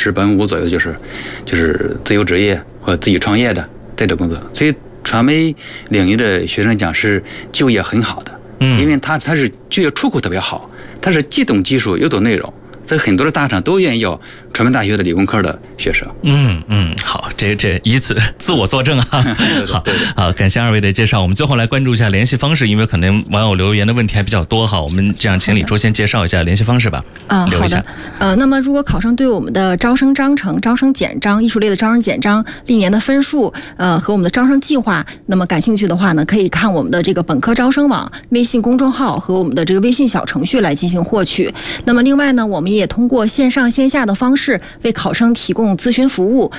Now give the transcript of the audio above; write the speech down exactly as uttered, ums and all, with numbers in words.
十百分之五左右就是就是自由职业或者自己创业的这种工作。所以传媒领域的学生讲是就业很好的，嗯，因为他他是就业出口特别好，他是既懂技术又懂内容。所以很多的大厂都愿意要传媒大学的理工科的学生。 嗯嗯，好，这这以此自我作证啊。好，好，感谢二位的介绍。我们最后来关注一下联系方式，因为可能网友留言的问题还比较多哈。我们这样请李卓先介绍一下联系方式吧。 啊、呃，好的。呃，那么如果考生对我们的招生章程、招生简章、艺术类的招生简章、历年的分数，呃和我们的招生计划，那么感兴趣的话呢，可以看我们的这个本科招生网微信公众号和我们的这个微信小程序来进行获取。那么另外呢，我们也也通过线上线下的方式为考生提供咨询服务。